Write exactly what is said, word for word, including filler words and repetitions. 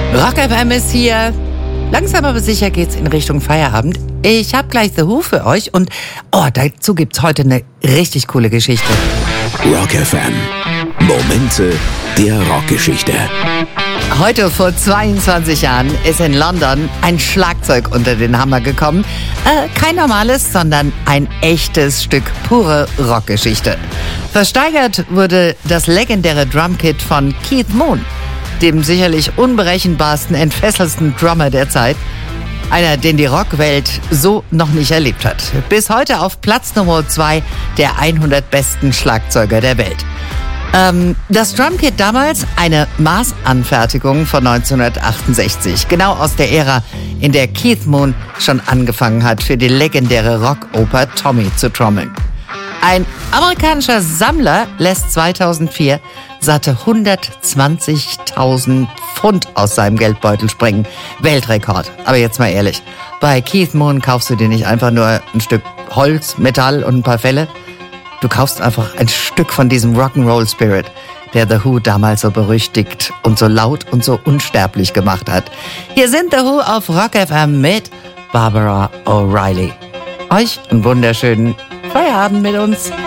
Rock F M ist hier. Langsam aber sicher geht's in Richtung Feierabend. Ich habe gleich The Who für euch und oh, dazu gibt's heute eine richtig coole Geschichte. Rock F M. Momente der Rockgeschichte. Heute vor zweiundzwanzig Jahren ist in London ein Schlagzeug unter den Hammer gekommen. Äh, kein normales, sondern ein echtes Stück pure Rockgeschichte. Versteigert wurde das legendäre Drumkit von Keith Moon, dem sicherlich unberechenbarsten, entfesselsten Drummer der Zeit. Einer, den die Rockwelt so noch nicht erlebt hat. Bis heute auf Platz Nummer zwei der hundert besten Schlagzeuger der Welt. Ähm, das Drumkit damals eine Maßanfertigung von neunzehnhundertachtundsechzig. Genau aus der Ära, in der Keith Moon schon angefangen hat, für die legendäre Rockoper Tommy zu trommeln. Ein amerikanischer Sammler lässt zweitausendvier satte hundertzwanzigtausend Pfund aus seinem Geldbeutel springen. Weltrekord. Aber jetzt mal ehrlich, bei Keith Moon kaufst du dir nicht einfach nur ein Stück Holz, Metall und ein paar Felle. Du kaufst einfach ein Stück von diesem Rock'n'Roll Spirit, der The Who damals so berüchtigt und so laut und so unsterblich gemacht hat. Hier sind The Who auf Rock F M mit Barbara O'Reilly. Euch einen wunderschönen Feierabend mit uns.